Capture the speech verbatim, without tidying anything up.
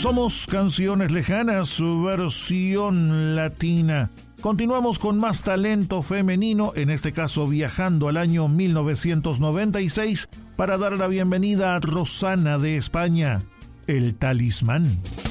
Somos Canciones Lejanas, su versión latina. Continuamos con más talento femenino, en este caso viajando al año mil novecientos noventa y seis para dar la bienvenida a Rosana de España, El Talismán.